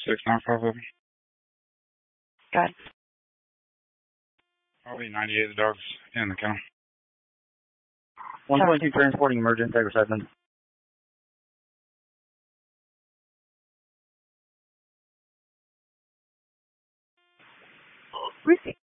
6950. Go ahead. I'll be 98. The dog's in the kennel. 122 transporting emergent, take reception. Receive.